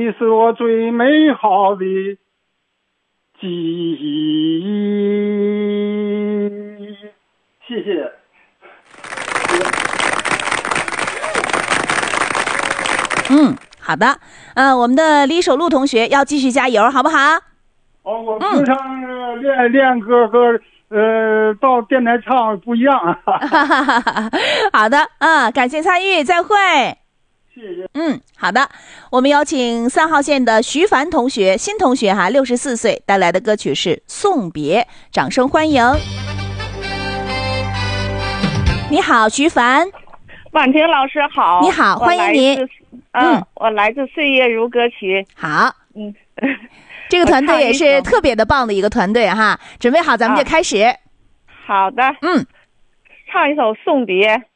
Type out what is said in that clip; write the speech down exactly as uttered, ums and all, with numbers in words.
你是我最美好的记忆。谢谢。 嗯，好的。呃，我们的李守路同学要继续加油，好不好？ 哦，我平常练练歌和呃到电台唱不一样啊。 好的，嗯，感谢参与，再会。 谢谢。 嗯，好的，我们有请三号线的徐凡同学，新同学哈，六十四岁，带来的歌曲是《送别》，掌声欢迎。你好，徐凡。 婉婷老师好。 你好，欢迎您。 嗯，嗯我来自岁月如歌曲。 好， 嗯， 这个团队也是特别的棒的一个团队哈，准备好，咱们就开始。 啊、好的， 嗯， 唱一首《送别》。